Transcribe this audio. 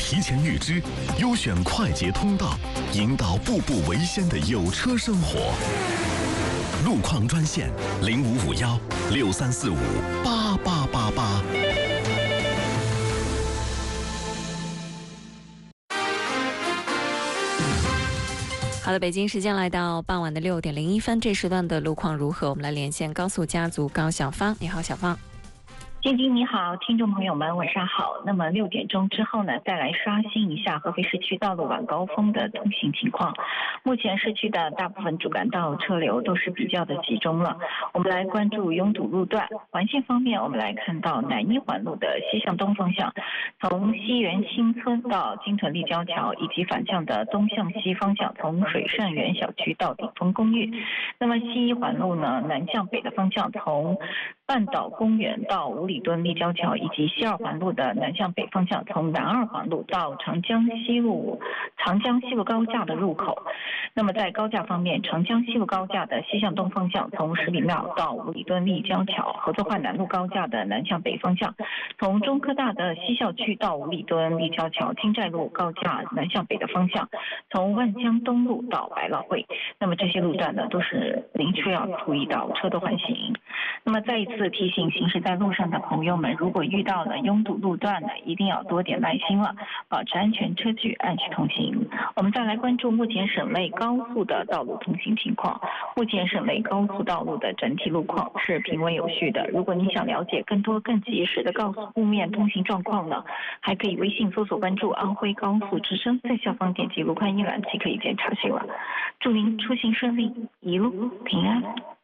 提前预知，优选快捷通道，引导步步为先的有车生活。路况专线055163458888。 好的，北京时间来到傍晚的6点01分，这时段的路况如何？我们来连线高速家族高小芳。你好，小芳。 晶晶你好，听众朋友们晚上好。那么6点钟之后呢，再来刷新一下合肥市区道路晚高峰的通行情况。目前市区的大部分主干道车流都是比较的集中了。我们来关注拥堵路段。环线方面，我们来看到南一环路的西向东方向，从西园新村到金屯立交桥，以及反向的东向西方向，从水善园小区到顶峰公寓。那么西一环路呢，南向北的方向，从半岛公园到五里墩立交桥，以及西二环路的南向北方向，从南二环路到长江西路高架的入口。那么在高架方面，长江西路高架的西向东方向，从十里庙到五里墩立交桥；合作化南路高架的南向北方向，从中科大的西校区到五里墩立交桥；金寨路高架南向北的方向，从万江东路到百老汇。那么这些路段呢，都是您需要注意到车的缓行。那么再一次提醒行驶在路上的朋友们，如果遇到了拥堵路段呢，一定要多点耐心了，保持安全车距，按时通行。我们再来关注目前省内高速的道路通行情况。目前省内高速道路的整体路况是平稳有序的。如果你想了解更多更及时的高速路面通行状况呢，还可以微信搜索关注安徽高速之声，在下方点击路况一览即可以检查询了。祝您出行顺利，一路平安。